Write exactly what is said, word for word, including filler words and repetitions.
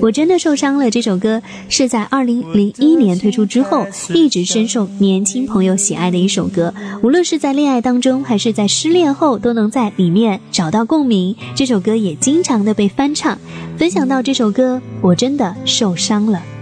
我真的受伤了这首歌是在二零零一年推出之后一直深受年轻朋友喜爱的一首歌，无论是在恋爱当中还是在失恋后都能在里面找到共鸣。这首歌也经常的被翻唱。分享到这首歌，我真的受伤了。